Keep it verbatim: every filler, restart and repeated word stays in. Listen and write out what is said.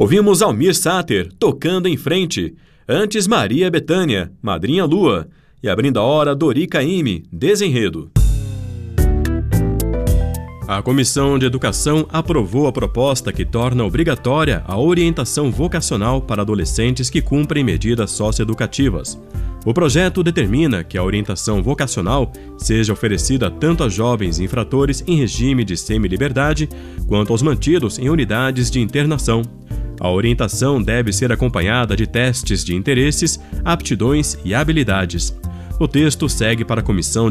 Ouvimos Almir Sater, Tocando em Frente. Antes, Maria Bethânia, Madrinha Lua. E abrindo a hora, Dori Caymmi, Desenredo. A Comissão de Educação aprovou a proposta que torna obrigatória a orientação vocacional para adolescentes que cumprem medidas socioeducativas. O projeto determina que a orientação vocacional seja oferecida tanto a jovens infratores em regime de semiliberdade, quanto aos mantidos em unidades de internação. A orientação deve ser acompanhada de testes de interesses, aptidões e habilidades. O texto segue para a Comissão